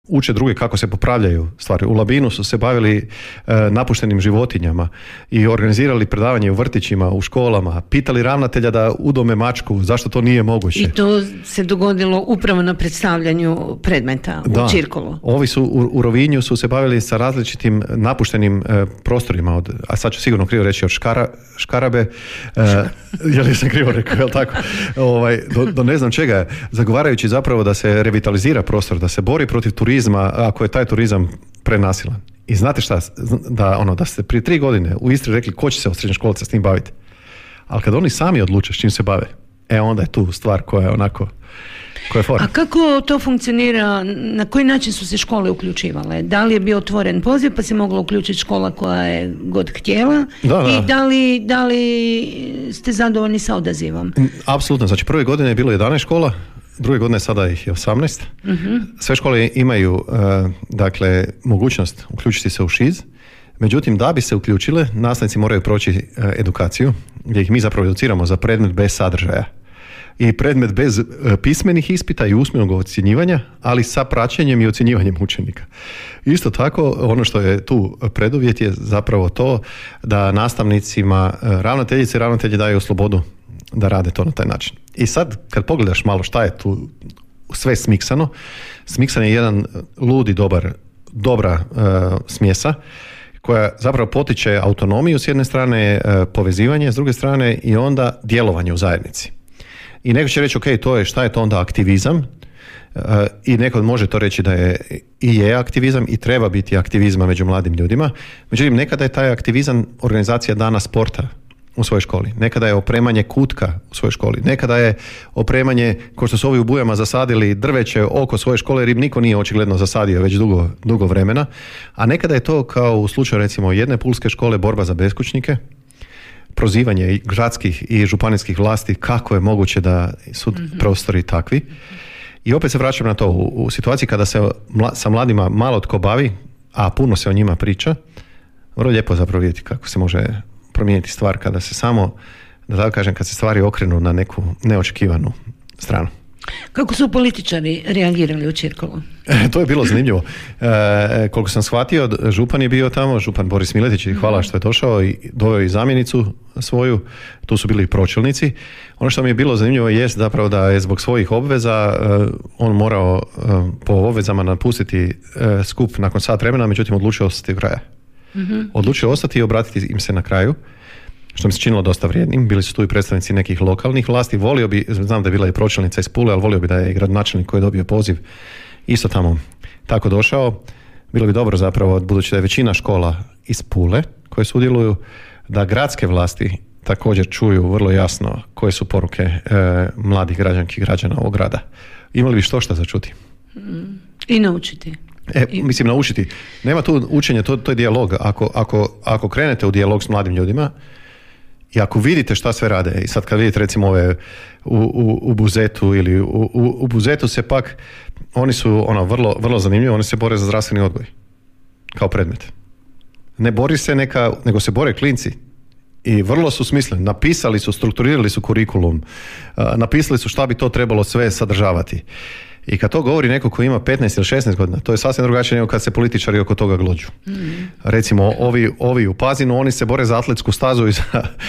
uče druge kako se popravljaju stvari. U Labinu su se bavili napuštenim životinjama i organizirali predavanje u vrtićima, u školama, pitali ravnatelja da udome mačku, zašto to nije moguće. I to se dogodilo upravo na predstavljanju predmeta u Čirkolu. Ovi su u Rovinju su se bavili sa različitim napuštenim prostorima, a sad ću sigurno krivo reći, od škarabe, jel nisam krivo rekao, jel tako? Do ne znam čega, zagovarajući zapravo da se revitalizira prostor, da se bori protiv turizma, ako je taj turizam prenasilan. I znate šta, da ste prije 3 godine u Istri rekli ko će se od srednjoškolaca s tim baviti. Ali kad oni sami odluče s čim se bave, onda je tu stvar koja je onako, koja je fora. A kako to funkcionira, na koji način su se škole uključivale? Da li je bio otvoren poziv pa se mogla uključiti škola koja je god htjela? Da. I da li ste zadovoljni sa odazivom? Apsolutno, znači prve godine je bilo 11 škola, druge godine sada ih je 18. Sve škole imaju mogućnost uključiti se u ŠIZ, međutim da bi se uključile, nastavnici moraju proći edukaciju, gdje ih mi zapravo educiramo za predmet bez sadržaja i predmet bez pismenih ispita i usmenog ocjenjivanja, ali sa praćenjem i ocjenjivanjem učenika. Isto tako, ono što je tu preduvjet je zapravo to da nastavnicima, ravnateljice i ravnatelji daju slobodu da rade to na taj način. I sad, kad pogledaš malo šta je tu sve smiksano, smiksan je jedan ludi dobra smjesa koja zapravo potiče autonomiju s jedne strane, povezivanje s druge strane i onda djelovanje u zajednici. I neko će reći, ok, šta je to onda aktivizam? I neko može to reći da je aktivizam i treba biti aktivizma među mladim ljudima. Međutim, nekada je taj aktivizam organizacija dana sporta u svojoj školi. Nekada je opremanje kutka u svojoj školi. Nekada je opremanje, ko što su ovi u Bujama zasadili drveće oko svoje škole, jer niko nije očigledno zasadio već dugo vremena. A nekada je to, kao u slučaju recimo jedne pulske škole, borba za beskućnike, prozivanje i gradskih i županijskih vlasti kako je moguće da su prostori takvi. I opet se vraćam na to, u situaciji kada se sa mladima malo tko bavi, a puno se o njima priča, vrlo lijepo zapravo vidjeti kako se može promijeniti stvar kada se samo, da tako kažem, kad se stvari okrenu na neku neočekivanu stranu. Kako su političari reagirali u Čirkolu? To je bilo zanimljivo. Koliko sam shvatio, župan je bio tamo, župan Boris Miletić, i hvala što je došao i doveo i zamjenicu svoju, tu su bili i pročelnici. Ono što mi je bilo zanimljivo jest zapravo da je zbog svojih obveza on morao po obvezama napustiti skup nakon sat vremena, međutim odlučio ostati do kraja. Odlučio ostati i obratiti im se na kraju, što mi se činilo dosta vrijednim. Bili su tu i predstavnici nekih lokalnih vlasti. Volio bi, znam da je bila i pročelnica iz Pule, ali volio bi da je i gradonačelnik koji je dobio poziv isto tamo tako došao. Bilo bi dobro zapravo, budući da je većina škola iz Pule koje sudjeluju, da gradske vlasti također čuju vrlo jasno koje su poruke mladih građanki i građana ovog grada. Imali bi što za čuti. I naučiti. Mislim, naučiti. Nema tu učenja, to je dijalog. Ako krenete u dijalog s mladim ljudima i ako vidite šta sve rade, i sad kad vidite recimo ove u Buzetu ili u Buzetu se pak, oni su vrlo, vrlo zanimljivi, oni se bore za zdravstveni odgoj kao predmet. Ne bori se nego se bore klinci. I vrlo su smisleni. Napisali su, strukturirali su kurikulum, napisali su šta bi to trebalo sve sadržavati. I kad to govori neko ko ima 15 ili 16 godina, to je sasvim drugačije nego kad se političari oko toga glođu. Recimo, ovi u Pazinu, oni se bore za atletsku stazu i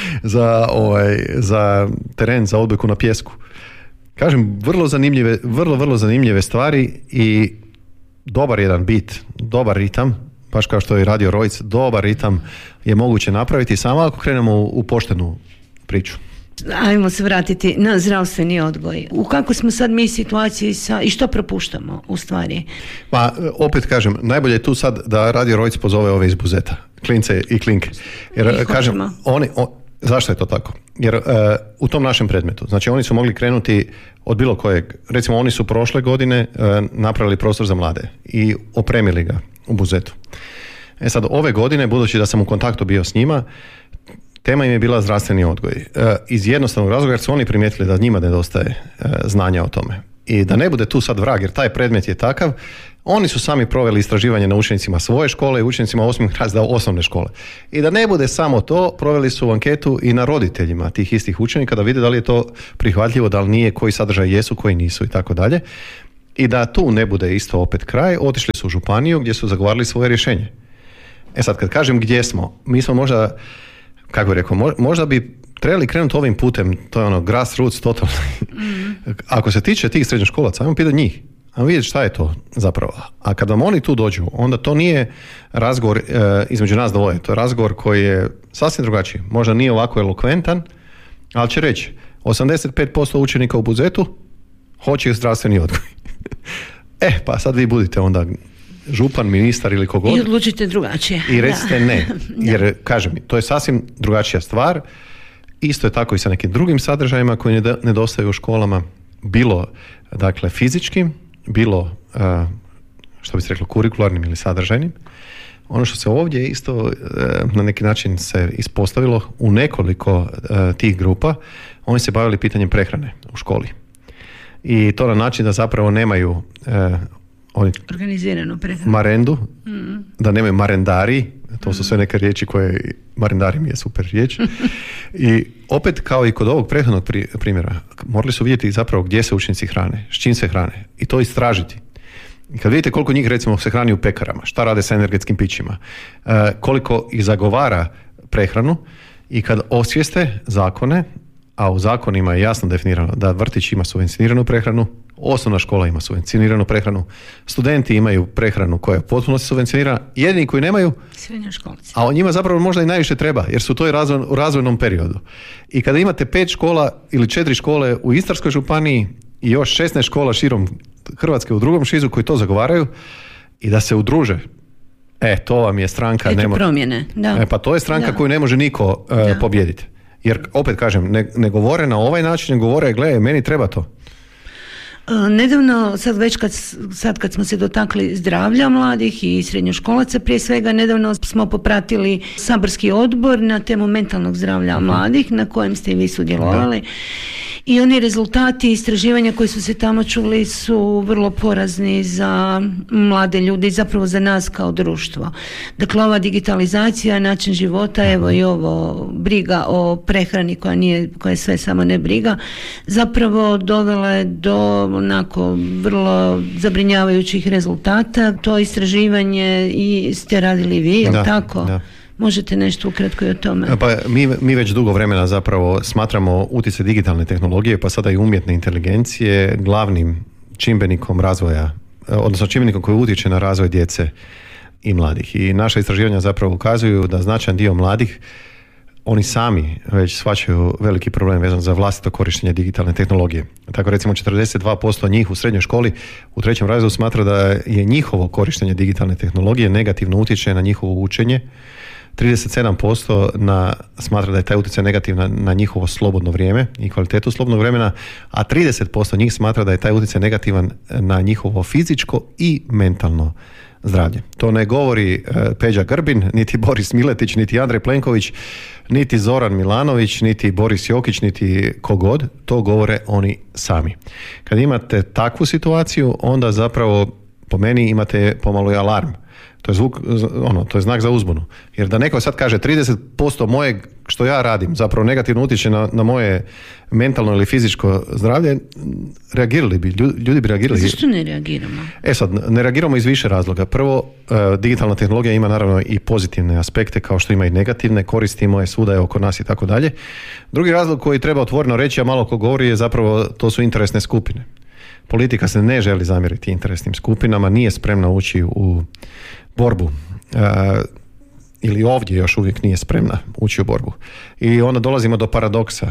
za teren, za odbojku na pjesku. Kažem, vrlo zanimljive stvari i dobar jedan beat, dobar ritam, baš kao što je radio Rojc, dobar ritam je moguće napraviti samo ako krenemo u poštenu priču. Ajmo se vratiti na zdravstveni odgoj. U kakvoj smo sad mi situaciji i što propuštamo u stvari? Pa opet kažem, najbolje je tu sad da Radio Rojc pozove ove iz Buzeta, klince i klinke. Jer kažem, zašto je to tako? Jer u tom našem predmetu, znači oni su mogli krenuti od bilo kojeg, recimo oni su prošle godine napravili prostor za mlade i opremili ga u Buzetu. Sad ove godine, budući da sam u kontaktu bio s njima, tema im je bila zdravstveni odgoj. Iz jednostavnog razloga jer su oni primijetili da njima nedostaje znanja o tome. I da ne bude tu sad vrag, jer taj predmet je takav, oni su sami proveli istraživanje na učenicima svoje škole i učenicima 8. razreda osnovne škole. I da ne bude samo to, proveli su anketu i na roditeljima tih istih učenika da vide da li je to prihvatljivo, da li nije, koji sadržaj jesu, koji nisu i tako dalje. I da tu ne bude isto opet kraj, otišli su u županiju gdje su zagovarali svoje rješenje. Sad kad kažem gdje smo, mi smo možda, kako bih rekao, možda bi trebali krenuti ovim putem, to je grassroots totalno. Ako se tiče tih srednjoškolaca, ajmo pitati njih. Ajmo vidjeti šta je to zapravo. A kad vam oni tu dođu, onda to nije razgovor između nas dvoje. To je razgovor koji je sasvim drugačiji. Možda nije ovako elokventan, ali će reći 85% učenika u Buzetu hoće zdravstveni odgoj. Pa sad vi budite onda župan, ministar ili kogod. I odlučite drugačije. I recite ne. Jer, kažem mi, to je sasvim drugačija stvar. Isto je tako i sa nekim drugim sadržajima koji nedostaju u školama. Bilo, dakle, fizičkim, bilo, što bi se reklo, kurikularnim ili sadržajnim. Ono što se ovdje isto na neki način se ispostavilo u nekoliko tih grupa, oni se bavili pitanjem prehrane u školi. I to na način da zapravo nemaju oni organiziranu prehranu. Marendu, da nemaju marendari, to su sve neke riječi koje, marendari mi je super riječ. I opet kao i kod ovog prethodnog primjera, morali su vidjeti zapravo gdje se učenici hrane, s čim se hrane i to istražiti. I kad vidite koliko njih recimo se hrani u pekarama, šta rade sa energetskim pićima, koliko ih zagovara prehranu i kad osvijeste zakone, a u zakonima je jasno definirano da vrtić ima subvencioniranu prehranu, osnovna škola ima subvencioniranu prehranu, studenti imaju prehranu koja je potpuno subvencionirana, jedini koji nemaju, srednjoškolci. a o njima zapravo možda i najviše treba, jer su to i u razvojnom periodu. I kada imate 5 škola ili 4 škole u Istarskoj županiji i još 16 škola širom Hrvatske u drugom šizu koji to zagovaraju i da se udruže, to vam je stranka. Promjene, da. Pa to je stranka koju ne može niko pobijediti. Jer, opet kažem, ne govore na ovaj način, ne govore, gle, meni treba to. Nedavno, sad kad smo se dotakli zdravlja mladih i srednjoškolaca, prije svega nedavno smo popratili saborski odbor na temu mentalnog zdravlja mladih, na kojem ste i vi sudjelovali. I oni rezultati istraživanja koji su se tamo čuli su vrlo porazni za mlade ljude i zapravo za nas kao društvo. Dakle, ova digitalizacija, način života, evo i ovo briga o prehrani koja je sve samo ne briga, zapravo dovela je do onako vrlo zabrinjavajućih rezultata. To istraživanje i ste radili vi, je li tako? Da. Možete nešto ukratko i o tome? Pa mi već dugo vremena zapravo smatramo utjecaj digitalne tehnologije, pa sada i umjetne inteligencije, glavnim čimbenikom razvoja, odnosno čimbenikom koji utječe na razvoj djece i mladih. I naša istraživanja zapravo ukazuju da značajan dio mladih, oni sami već shvaćaju veliki problem vezan za vlastito korištenje digitalne tehnologije. Tako recimo 42% njih u srednjoj školi u 3. razredu smatra da je njihovo korištenje digitalne tehnologije negativno utječe na njihovo učenje, 37% smatra da je taj utjecaj negativan na njihovo slobodno vrijeme i kvalitetu slobodnog vremena, a 30% njih smatra da je taj utjecaj negativan na njihovo fizičko i mentalno zdravlje. To ne govori Peđa Grbin, niti Boris Miletić, niti Andrej Plenković, niti Zoran Milanović, niti Boris Jokić, niti kogod, to govore oni sami. Kad imate takvu situaciju, onda zapravo po meni imate pomalo i alarm. To je to je znak za uzbunu. Jer da neko sad kaže 30% mojeg što ja radim zapravo negativno utječe na moje mentalno ili fizičko zdravlje, reagirali bi, ljudi bi reagirali. Zašto ne reagiramo? Sad, ne reagiramo iz više razloga. Prvo, digitalna tehnologija ima naravno i pozitivne aspekte kao što ima i negativne, koristimo je, svuda je oko nas i tako dalje. Drugi razlog koji treba otvoreno reći, a malo ko govori, je zapravo to su interesne skupine. Politika se ne želi zamjeriti interesnim skupinama, nije spremna ući u borbu ili ovdje još uvijek nije spremna ući u borbu. I onda dolazimo do paradoksa.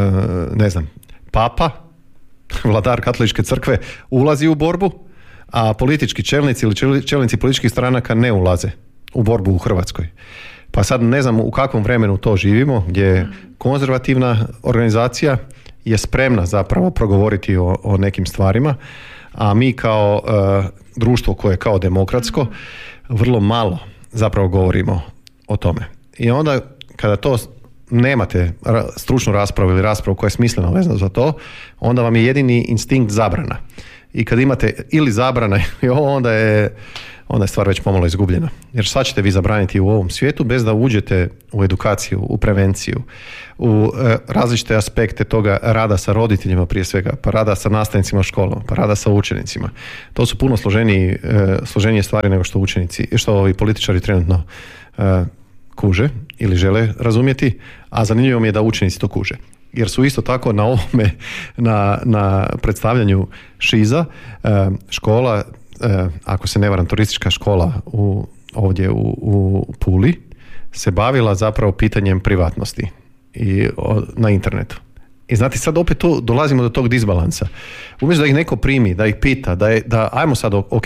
Papa, vladar katoličke crkve, ulazi u borbu, a politički čelnici ili čelnici političkih stranaka ne ulaze u borbu u Hrvatskoj. Pa sad ne znam u kakvom vremenu to živimo, gdje konzervativna organizacija je spremna zapravo progovoriti o nekim stvarima, a mi kao društvo koje je kao demokratsko vrlo malo zapravo govorimo o tome. I onda kada to nemate stručnu raspravu ili raspravu koja je smislena vezana za to, onda vam je jedini instinkt zabrana. I kad imate ili zabrana ili onda onda je stvar već pomalo izgubljena. Jer šta ćete vi zabraniti u ovom svijetu bez da uđete u edukaciju, u prevenciju, u različite aspekte toga rada sa roditeljima prije svega, pa rada sa nastavnicima u školama, pa rada sa učenicima. To su puno složenije stvari nego što učenici, što ovi političari trenutno kuže ili žele razumjeti, a zanimljivo mi je da učenici to kuže. Jer su isto tako na ovome, na predstavljanju Šiza, škola, ako se ne varam, turistička škola ovdje u Puli, se bavila zapravo pitanjem privatnosti na internetu. I znate, sad opet tu dolazimo do tog disbalansa. Umjesto da ih neko primi, da ih pita, da ajmo sad, ok,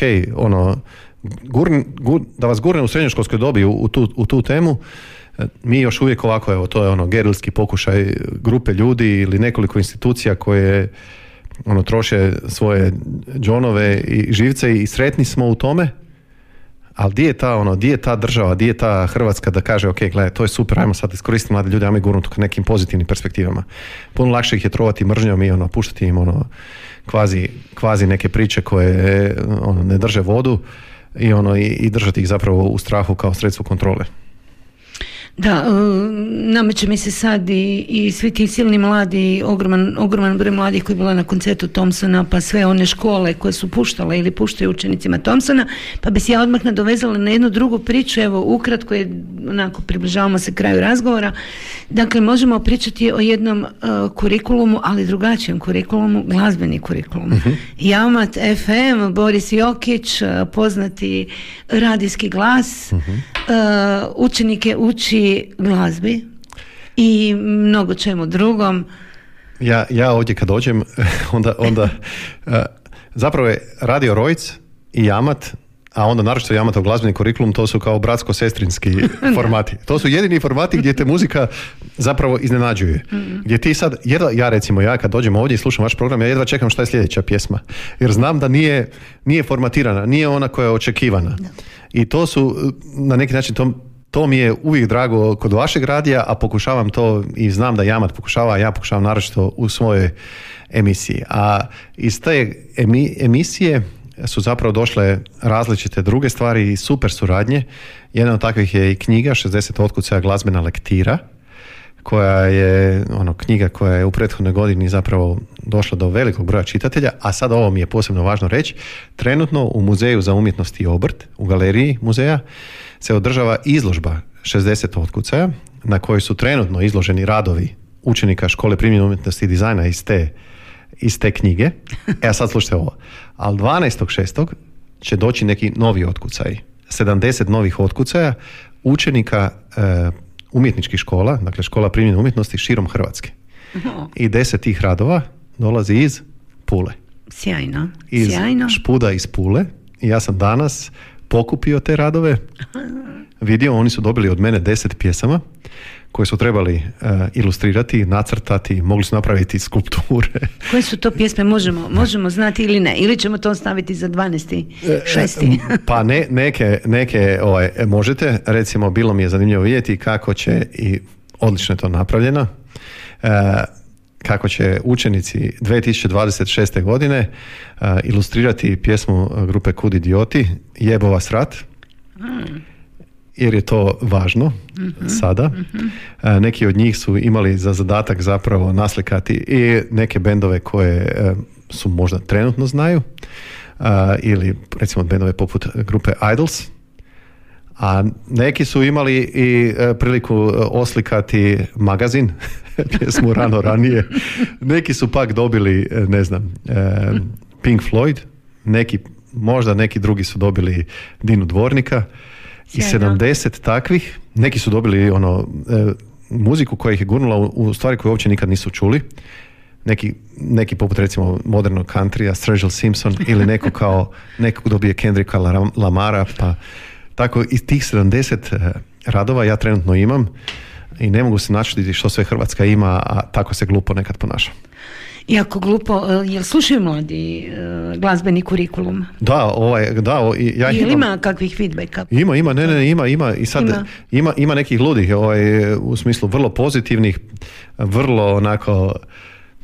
da vas gurne u srednjoškolskoj dobi u tu temu, mi još uvijek ovako, evo, to je gerilski pokušaj grupe ljudi ili nekoliko institucija koje troše svoje džonove i živce i sretni smo u tome, ali gdje je ta država, gdje je ta Hrvatska da kaže, ok, gledaj, to je super, ajmo sad iskoristiti mlade ljude, ajmo ih gurnuti k nekim pozitivnim perspektivama. Puno lakše ih je trovati mržnjom i puštati im kvazi neke priče koje ne drže vodu i držati ih zapravo u strahu kao sredstvo kontrole. Da, nameće mi se sad i svi ti silni mladi, ogroman broj mladih koji je bila na koncertu Thompsona, pa sve one škole koje su puštale ili puštaju učenicima Thompsona, pa bi se ja odmah nadovezala na jednu drugu priču, evo ukratko je, onako približavamo se kraju razgovora. Dakle, možemo pričati o jednom kurikulumu, ali drugačijem kurikulumu, glazbeni kurikulum. Jamat FM, Boris Jokić, poznati radijski glas, učenike uči glazbi i mnogo čemu drugom. Ja ovdje kad dođem, onda zapravo je Radio Rojc i Jamat, a onda naročito Jamatov glazbeni kurikulum, to su kao bratsko-sestrinski formati. To su jedini formati gdje te muzika zapravo iznenađuje. Gdje ti sad, ja kad dođem ovdje i slušam vaš program, ja jedva čekam šta je sljedeća pjesma. Jer znam da nije formatirana, nije ona koja je očekivana. I to su, na neki način, to mi je uvijek drago kod vašeg radija, a pokušavam to i znam da Jamat pokušava, a ja pokušavam naročito u svojoj emisiji. A iz te emisije su zapravo došle različite druge stvari i super suradnje. Jedna od takvih je i knjiga 60 otkucaja glazbena lektira, koja je knjiga koja je u prethodnoj godini zapravo došla do velikog broja čitatelja, a sad ovo mi je posebno važno reći, trenutno u Muzeju za umjetnost i obrt, u galeriji muzeja, se održava izložba 60 otkucaja, na kojoj su trenutno izloženi radovi učenika škole primjene umjetnosti i dizajna iz te knjige. A sad slušajte ovo. Ali 12.6. će doći neki novi otkucaj. 70 novih otkucaja učenika umjetničkih škola, dakle škola primjene umjetnosti širom Hrvatske. I 10 tih radova dolazi iz Pule. Sjajno. Iz Špuda iz Pule. I ja sam danas pokupio te radove, vidio, oni su dobili od mene 10 pjesama koje su trebali ilustrirati, nacrtati, mogli su napraviti skulpture. Koje su to pjesme, možemo znati ili ne? Ili ćemo to ostaviti za 12.6. Pa neke možete. Recimo, bilo mi je zanimljivo vidjeti kako će, i odlično je to napravljeno, kako će učenici 2026. godine ilustrirati pjesmu grupe Kud idioti, Jebova srat. Jer je to važno sada. Neki od njih su imali za zadatak zapravo naslikati i neke bendove koje su možda trenutno znaju, ili recimo bendove poput grupe Idols, a neki su imali i priliku oslikati Magazin, pjesmu Rano ranije. Neki su pak dobili, ne znam, Pink Floyd, možda neki drugi su dobili Dinu Dvornika. I 70 takvih, neki su dobili muziku koja ih je gurnula u stvari koje uopće nikad nisu čuli. Neki poput recimo modernog countrya, Sturgill Simpson, ili neko dobije Kendricka Lamara, pa tako iz tih 70 radova ja trenutno imam i ne mogu se načuditi što sve Hrvatska ima, a tako se glupo nekad ponaša. Jako glupo, jel slušaju mladi glazbeni kurikulum? Da, ja ili ima kakvih feedbacka? Ima i sad ima nekih ludih, u smislu vrlo pozitivnih, vrlo onako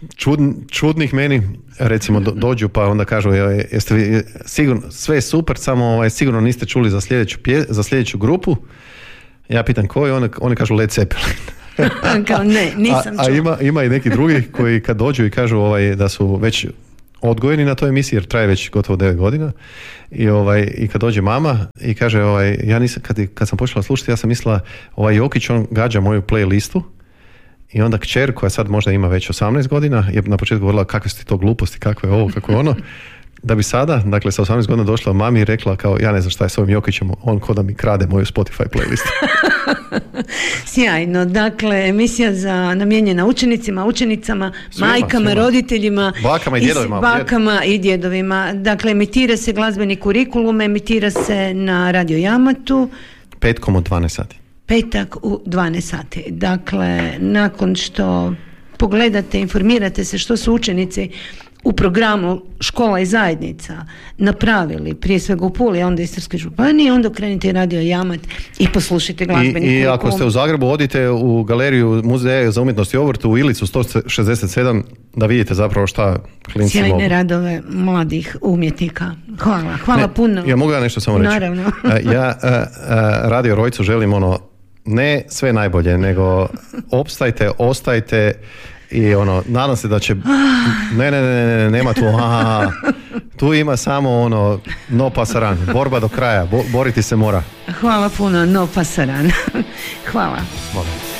čudnih meni, recimo dođu pa onda kažu jeste vi sigurno, sve je super, samo sigurno niste čuli za sljedeću grupu. Ja pitam koji, oni kažu Led Zeppelin. Kao ne, nisam čuo. Ima i neki drugi koji kad dođu i kažu da su već odgojeni na toj emisiji jer traje već gotovo 9 godina i kad dođe mama i kaže ja nisam, kad sam počela slušati ja sam mislila Jokić on gađa moju playlistu i onda kćer koja sad možda ima već 18 godina je na početku govorila kakve su ti to gluposti, kakve je ovo, kako je ono, da bi sada, dakle sa 18 godina došla mami i rekla kao ja ne znam šta je s ovim Jokićem, on ko da mi krade moju Spotify playlistu. Sjajno, dakle emisija namijenjena učenicama, majkama, roditeljima, bakama i djedovima. Dakle, emitira se glazbeni kurikulum, emitira se na Radio Jamatu. Petkom u 12 sati. Petak u 12 sati. Dakle, nakon što pogledate, informirate se što su učenici u programu Škola i zajednica napravili, prije svega u Puli, a onda Istarskoj županiji, onda krenite Radio Jamat i poslušajte glazbeni kurikulum. I ako ste u Zagrebu, odite u galeriju Muzeja za umjetnost i obrt u Ilicu 167 da vidite zapravo šta klinci mogu. Sjajne radove mladih umjetnika. Hvala puno. Ja mogu nešto samo reći? Naravno. Ja Radio Rojcu želim ne sve najbolje, nego opstajte, ostajte i nadam se da će ne, nema tu tu ima samo no pasaran, borba do kraja, boriti se mora. Hvala puno, no pasaran. Hvala.